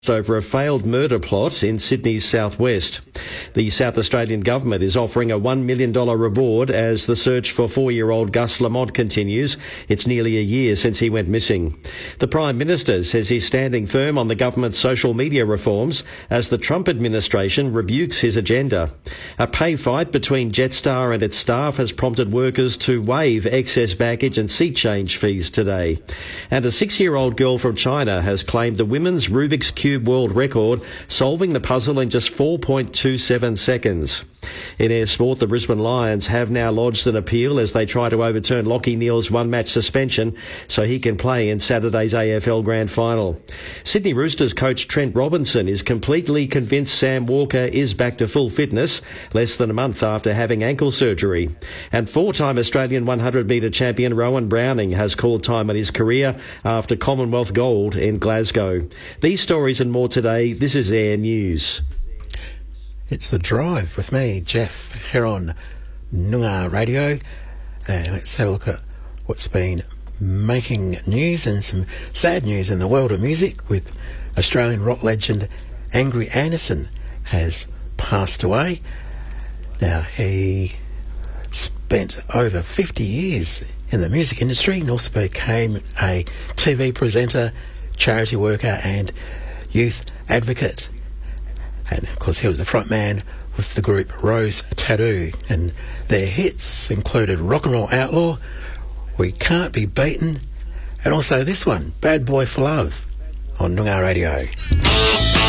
over a failed murder plot in Sydney's southwest. The South Australian government is offering a $1 million reward as the search for 4-year-old Gus Lamont continues. It's nearly a year since he went missing. The Prime Minister says he's standing firm on the government's social media reforms as the Trump administration rebukes his agenda. A pay fight between Jetstar and its staff has prompted workers to waive excess baggage and seat change fees today. And a 6-year-old girl from China has claimed the women's Rubik's Cube world record, solving the puzzle in just 4.27 seconds. In air sport, the Brisbane Lions have now lodged an appeal as they try to overturn Lachie Neale's one-match suspension so he can play in Saturday's AFL Grand Final. Sydney Roosters coach Trent Robinson is completely convinced Sam Walker is back to full fitness less than a month after having ankle surgery. And 4-time Australian 100-metre champion Rowan Browning has called time in his career after Commonwealth gold in Glasgow. These stories and more today. This is Air News. It's The Drive with me, Jeff, here on Noongar Radio. And let's have a look at what's been making news and some sad news in the world of music with Australian rock legend Angry Anderson has passed away. Now, he spent over 50 years in the music industry and also became a TV presenter, charity worker and youth advocate. And of course he was the front man with the group Rose Tattoo, and their hits included Rock and Roll Outlaw, We Can't Be Beaten, and also this one, Bad Boy for Love, on Noongar Radio.